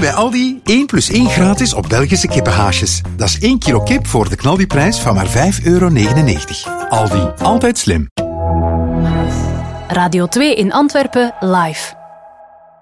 bij Aldi 1 + 1 gratis op Belgische kippenhaasjes. Dat is 1 kilo kip voor de knaldiprijs van maar €5,99. Aldi, altijd slim. Radio 2 in Antwerpen, live.